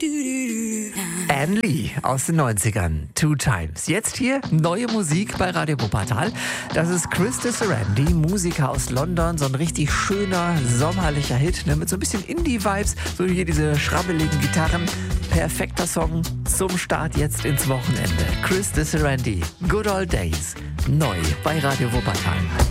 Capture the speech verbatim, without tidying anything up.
Anne Lee aus den neunzigern, Two Times. Jetzt hier neue Musik bei Radio Wuppertal. Das ist Chris Disarandi, Musiker aus London. So ein richtig schöner, sommerlicher Hit, ne? Mit so ein bisschen Indie-Vibes. So hier diese schrabbeligen Gitarren. Perfekter Song zum Start jetzt ins Wochenende. Chris Disarandi, Good Old Days. Neu bei Radio Wuppertal.